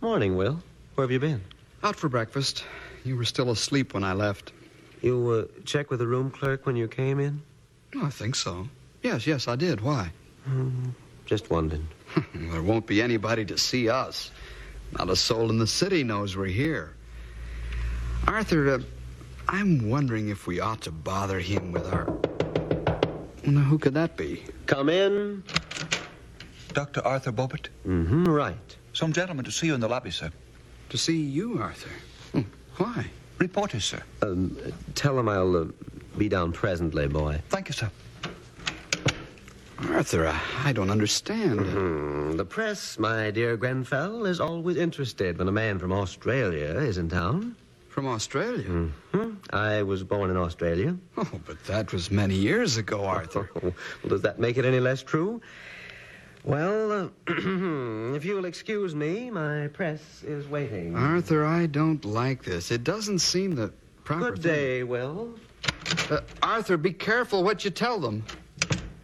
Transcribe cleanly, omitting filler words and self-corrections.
Morning, Will. Where have you been? Out for breakfast. You were still asleep when I left. You checked with the room clerk when you came in? Oh, I think so. Yes, I did. Why? Just wondering. There won't be anybody to see us. Not a soul in the city knows we're here. Arthur, I'm wondering if we ought to bother him with our... Now, who could that be? Come in. Dr. Arthur Bobbitt? Right. Some gentleman to see you in the lobby, sir. To see you, Arthur. Why? Reporters, sir. Tell him I'll be down presently, boy. Thank you, sir. Arthur, I don't understand. The press, my dear Grenfell, is always interested when a man from Australia is in town. From Australia? I was born in Australia. Oh, but that was many years ago, Arthur. Well, does that make it any less true? Well, if you will excuse me, my press is waiting. Arthur, I don't like this. It doesn't seem the proper Good day, Will. Arthur, be careful what you tell them.